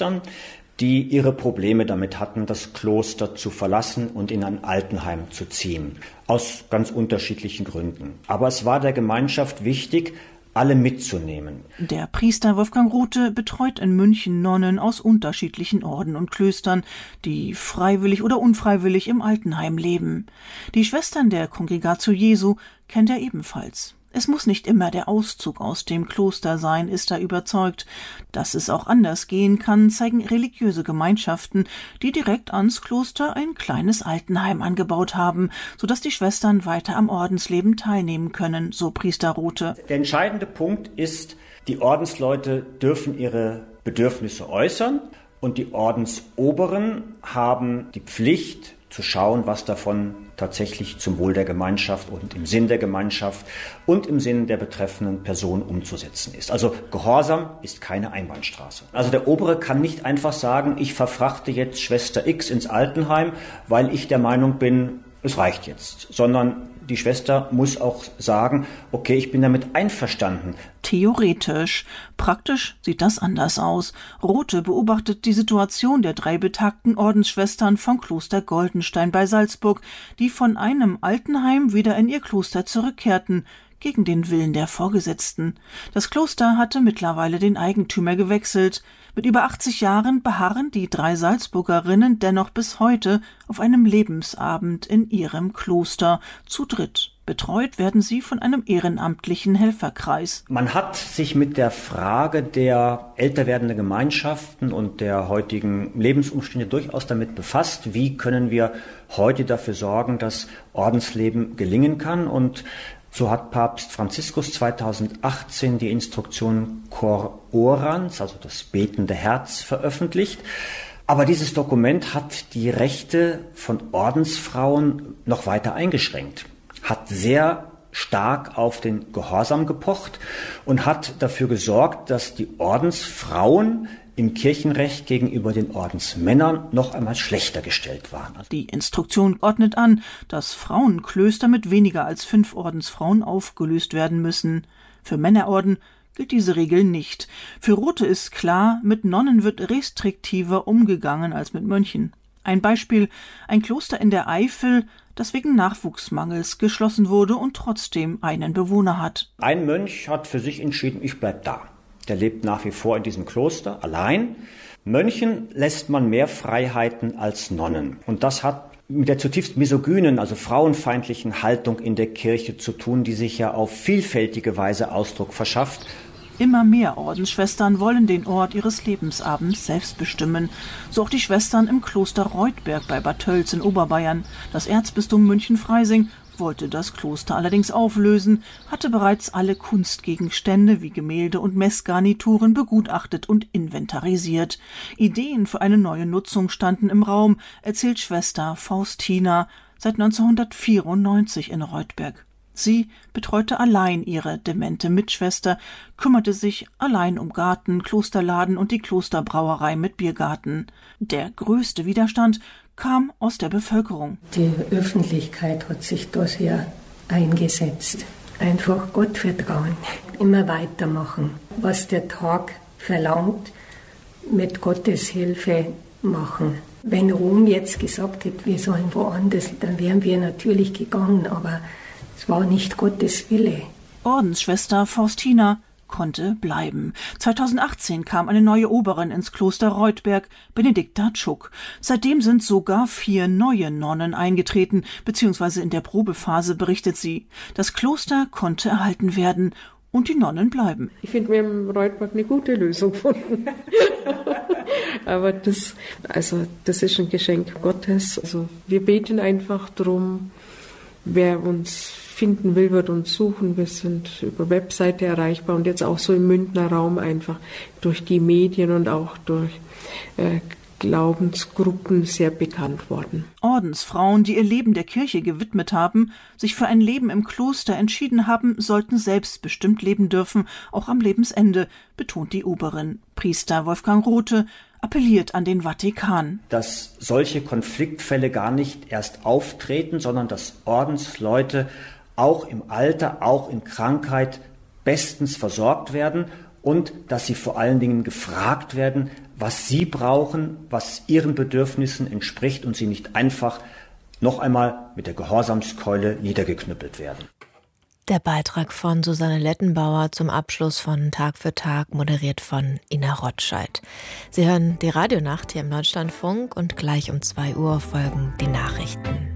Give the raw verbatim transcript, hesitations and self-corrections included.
Schwestern, die ihre Probleme damit hatten, das Kloster zu verlassen und in ein Altenheim zu ziehen. Aus ganz unterschiedlichen Gründen. Aber es war der Gemeinschaft wichtig, alle mitzunehmen. Der Priester Wolfgang Rothe betreut in München Nonnen aus unterschiedlichen Orden und Klöstern, die freiwillig oder unfreiwillig im Altenheim leben. Die Schwestern der Kongregatio Jesu kennt er ebenfalls. Es muss nicht immer der Auszug aus dem Kloster sein, ist er überzeugt. Dass es auch anders gehen kann, zeigen religiöse Gemeinschaften, die direkt ans Kloster ein kleines Altenheim angebaut haben, sodass die Schwestern weiter am Ordensleben teilnehmen können, so Priester Rothe. Der entscheidende Punkt ist, die Ordensleute dürfen ihre Bedürfnisse äußern und die Ordensoberen haben die Pflicht, zu schauen, was davon tatsächlich zum Wohl der Gemeinschaft und im Sinn der Gemeinschaft und im Sinn der betreffenden Person umzusetzen ist. Also Gehorsam ist keine Einbahnstraße. Also der Obere kann nicht einfach sagen, ich verfrachte jetzt Schwester X ins Altenheim, weil ich der Meinung bin, es reicht jetzt, sondern die Schwester muss auch sagen, okay, ich bin damit einverstanden. Theoretisch. Praktisch sieht das anders aus. Rothe beobachtet die Situation der drei betagten Ordensschwestern vom Kloster Goldenstein bei Salzburg, die von einem Altenheim wieder in ihr Kloster zurückkehrten, gegen den Willen der Vorgesetzten. Das Kloster hatte mittlerweile den Eigentümer gewechselt. Mit über achtzig Jahren beharren die drei Salzburgerinnen dennoch bis heute auf einem Lebensabend in ihrem Kloster, zu dritt. Betreut werden sie von einem ehrenamtlichen Helferkreis. Man hat sich mit der Frage der älter werdenden Gemeinschaften und der heutigen Lebensumstände durchaus damit befasst, wie können wir heute dafür sorgen, dass Ordensleben gelingen kann. Und so hat Papst Franziskus zweitausendachtzehn die Instruktion Cor Orans, also das betende Herz, veröffentlicht. Aber dieses Dokument hat die Rechte von Ordensfrauen noch weiter eingeschränkt, hat sehr stark auf den Gehorsam gepocht und hat dafür gesorgt, dass die Ordensfrauen im Kirchenrecht gegenüber den Ordensmännern noch einmal schlechter gestellt waren. Die Instruktion ordnet an, dass Frauenklöster mit weniger als fünf Ordensfrauen aufgelöst werden müssen. Für Männerorden gilt diese Regel nicht. Für Rothe ist klar, mit Nonnen wird restriktiver umgegangen als mit Mönchen. Ein Beispiel: ein Kloster in der Eifel, das wegen Nachwuchsmangels geschlossen wurde und trotzdem einen Bewohner hat. Ein Mönch hat für sich entschieden, ich bleib da. Der lebt nach wie vor in diesem Kloster, allein. Mönchen lässt man mehr Freiheiten als Nonnen. Und das hat mit der zutiefst misogynen, also frauenfeindlichen Haltung in der Kirche zu tun, die sich ja auf vielfältige Weise Ausdruck verschafft. Immer mehr Ordensschwestern wollen den Ort ihres Lebensabends selbst bestimmen. So auch die Schwestern im Kloster Reutberg bei Bad Tölz in Oberbayern. Das Erzbistum München-Freising wollte das Kloster allerdings auflösen, hatte bereits alle Kunstgegenstände wie Gemälde und Messgarnituren begutachtet und inventarisiert. Ideen für eine neue Nutzung standen im Raum, erzählt Schwester Faustina, seit neunzehnhundertvierundneunzig in Reutberg. Sie betreute allein ihre demente Mitschwester, kümmerte sich allein um Garten, Klosterladen und die Klosterbrauerei mit Biergarten. Der größte Widerstand kam aus der Bevölkerung. Die Öffentlichkeit hat sich da sehr eingesetzt. Einfach Gott vertrauen, immer weitermachen. Was der Tag verlangt, mit Gottes Hilfe machen. Wenn Rom jetzt gesagt hätte, wir sollen woanders, dann wären wir natürlich gegangen, aber es war nicht Gottes Wille. Ordensschwester Faustina konnte bleiben. zweitausendachtzehn kam eine neue Oberin ins Kloster Reutberg, Benedikta Tschuk. Seitdem sind sogar vier neue Nonnen eingetreten, beziehungsweise in der Probephase, berichtet sie. Das Kloster konnte erhalten werden und die Nonnen bleiben. Ich finde, wir haben in Reutberg eine gute Lösung gefunden. Aber das, also, das ist ein Geschenk Gottes. Also, wir beten einfach drum, wer uns finden will, wird uns suchen. Wir sind über Webseite erreichbar und jetzt auch so im Münchner Raum einfach durch die Medien und auch durch äh, Glaubensgruppen sehr bekannt worden. Ordensfrauen, die ihr Leben der Kirche gewidmet haben, sich für ein Leben im Kloster entschieden haben, sollten selbstbestimmt leben dürfen, auch am Lebensende, betont die Oberin. Priester Wolfgang Rothe appelliert an den Vatikan. Dass solche Konfliktfälle gar nicht erst auftreten, sondern dass Ordensleute auch im Alter, auch in Krankheit bestens versorgt werden und dass sie vor allen Dingen gefragt werden, was sie brauchen, was ihren Bedürfnissen entspricht und sie nicht einfach noch einmal mit der Gehorsamskeule niedergeknüppelt werden. Der Beitrag von Susanne Lettenbauer zum Abschluss von Tag für Tag, moderiert von Ina Rotscheid. Sie hören die Radionacht hier im Deutschlandfunk und gleich um zwei Uhr folgen die Nachrichten.